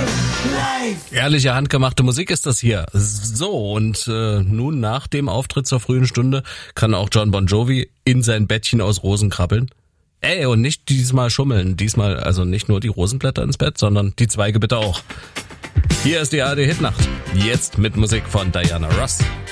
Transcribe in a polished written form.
Ehrliche, handgemachte Musik ist das hier. So, und nun nach dem Auftritt zur frühen Stunde kann auch John Bon Jovi in sein Bettchen aus Rosen krabbeln. Und nicht diesmal schummeln. Diesmal also nicht nur die Rosenblätter ins Bett, sondern die Zweige bitte auch. Hier ist die ARD Hitnacht. Jetzt mit Musik von Diana Ross.